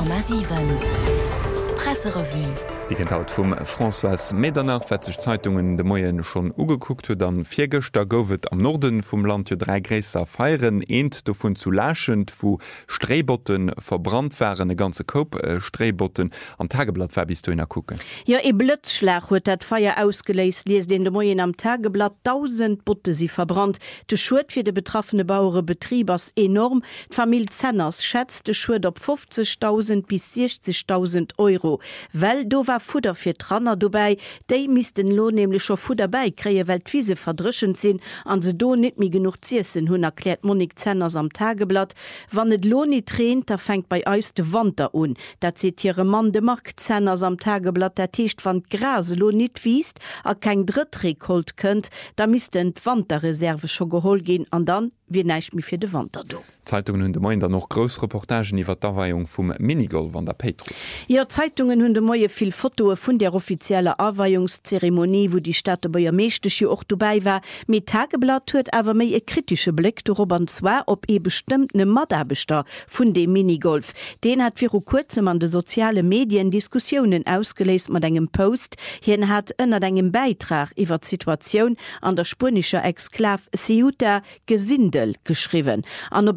100,7 Presserevue. Die Haut vum François Medernach sich Zeitungen de Moien schon ugeguckt huet, dann Viergeter gowet am Norden vum Land jo 3 Gräser feieren, ent davon zu laschend, wo Strebotten verbrannt waren, e ganze Kop Strebotten am Tageblatt war bis du hinnner gucken. Ja, e Blötzschlag huet dat Feier ausgeleist, lies den de Moien am Tageblatt 1000 Butte sie verbrannt. De Schuld fir de betroffene Bauere Betrieb as enorm. Familie Zenners schätzt de Schuld op 50.000 bis 60.000 €. Well do war Futter fir Tranner dobei, déi mis den Lohn nämlich schon Futter bei kree Weltwiese verdrschend sinn, an se do net mi genug Ziessen, hun erklärt Monik Zenners am Tageblatt. Wann et Lohni tränt, da fängt bei eus de Wander un. Dat zitiere Mann de Mark Zenners am Tageblatt, der Techt van Gras lo nit wiest, a kein Drittrik holt könnt, da mis den Wanderreserve schon gehol gehen, an dann wie neich mi fir de Wander do. Zeitungen hunn de Moien da noch Großreportagen iwwer d'Aweihung vum Minigolf an der Petrus. Ja, Zeitungen hunn de Moie viel Fotoe vun der offizielle Aweihungszeremonie, wo die Stadt bei ihr meeschtesche och dabei war. Mit Tageblatt huet awer méi e kritische Blick darüber, und zwar ob e bestimmtne Maderbeter vun dem Minigolf. Den hat vir kurzem an de soziale Medien Diskussionen ausgelesen mat engem Post. Hien hat ënner engem Beitrag iwwer Situation an der spanischer Exklav Ceuta Gesindel geschrieben. An